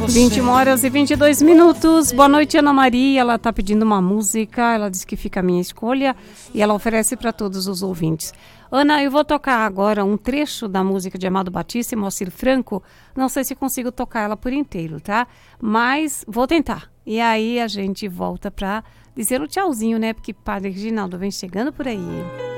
21 horas e 22 minutos. Boa noite, Ana Maria. Ela está pedindo uma música. Ela disse que fica a minha escolha e ela oferece para todos os ouvintes. Ana, eu vou tocar agora um trecho da música de Amado Batista e Moacir Franco. Não sei se consigo tocar ela por inteiro, tá? Mas vou tentar. E aí a gente volta para dizer o tchauzinho, né? Porque Padre Reginaldo vem chegando por aí.